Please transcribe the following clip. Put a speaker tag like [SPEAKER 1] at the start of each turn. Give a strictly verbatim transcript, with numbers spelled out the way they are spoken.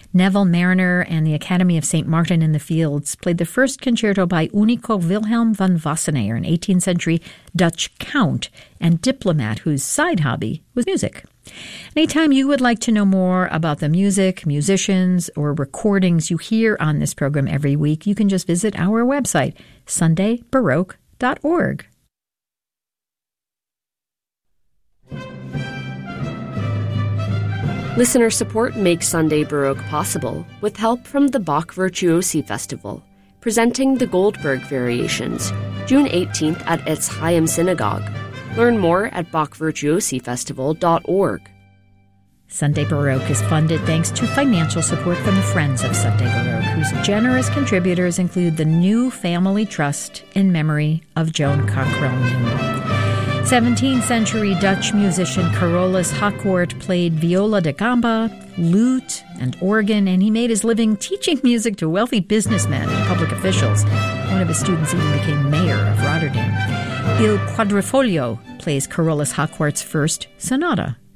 [SPEAKER 1] Neville Mariner and the Academy of Saint Martin in the Fields played the first concerto by Unico Wilhelm van Wassenaer, an eighteenth century Dutch count and diplomat whose side hobby was music. Anytime you would like to know more about the music, musicians, or recordings you hear on this program every week, you can just visit our website, sunday baroque dot org.
[SPEAKER 2] Listener support makes Sunday Baroque possible with help from the Bach Virtuosi Festival, presenting the Goldberg Variations, June eighteenth at Etz Chaim Synagogue. Learn more at bach virtuosi festival dot org.
[SPEAKER 1] Sunday Baroque is funded thanks to financial support from the Friends of Sunday Baroque, whose generous contributors include the New Family Trust in memory of Joan Cockrell New. seventeenth century Dutch musician Carolus Hackworth played viola da gamba, lute, and organ, and he made his living teaching music to wealthy businessmen and public officials. One of his students even became mayor of Rotterdam. Il Quadrifoglio plays Carolus Hackworth's first sonata